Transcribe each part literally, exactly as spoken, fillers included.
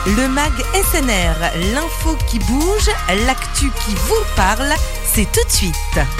Le mag S N R, l'info qui bouge, l'actu qui vous parle, c'est tout de suite.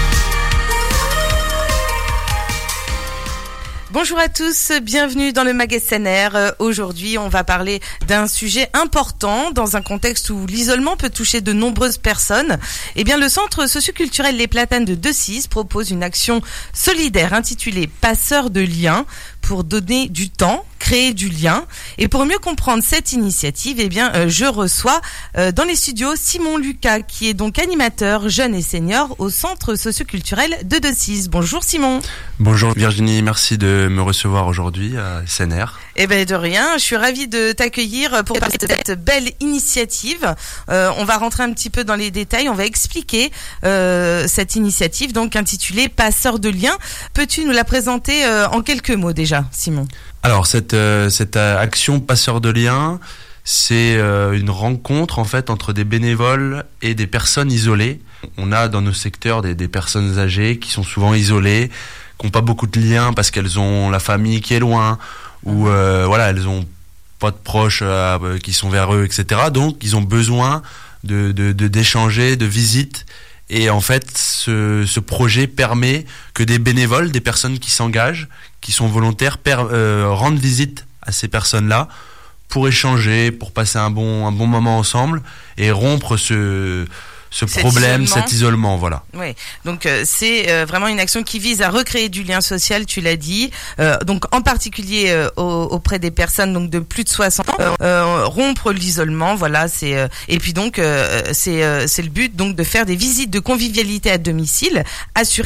Bonjour à tous, bienvenue dans le mag S N R. Aujourd'hui, on va parler d'un sujet important dans un contexte où l'isolement peut toucher de nombreuses personnes. Eh bien, le centre socioculturel Les Platanes de Decize propose une action solidaire intitulée Passeurs de liens pour donner du temps, créer du lien. Et pour mieux comprendre cette initiative, eh bien, euh, je reçois euh, dans les studios Simon Lucas, qui est donc animateur jeune et senior au centre socioculturel de Decize. Bonjour Simon. Bonjour Virginie, merci de me recevoir aujourd'hui à S N R. Eh ben de rien, je suis ravie de t'accueillir pour parler de cette belle initiative. Euh, on va rentrer un petit peu dans les détails, on va expliquer euh, cette initiative donc intitulée Passeurs de liens. Peux-tu nous la présenter euh, en quelques mots déjà, Simon ? Alors cette euh, cette action Passeurs de liens, c'est euh, une rencontre en fait entre des bénévoles et des personnes isolées. On a dans nos secteurs des, des personnes âgées qui sont souvent isolées, qui n'ont pas beaucoup de liens parce qu'elles ont la famille qui est loin, ou euh, voilà, elles ont pas de proches euh, qui sont vers eux, et cetera. Donc ils ont besoin de, de, de d'échanger, de visites. Et en fait, ce, ce projet permet que des bénévoles, des personnes qui s'engagent, qui sont volontaires, per, euh, rendent visite à ces personnes-là pour échanger, pour passer un bon, un bon moment ensemble et rompre ce, ce cet problème, isolement. cet isolement, voilà. Oui, donc euh, c'est euh, vraiment une action qui vise à recréer du lien social, tu l'as dit, euh, donc en particulier euh, auprès des personnes donc de plus de soixante ans, euh, euh, rompre l'isolement, voilà, c'est euh, et puis donc euh, c'est euh, c'est le but donc de faire des visites de convivialité à domicile, assurer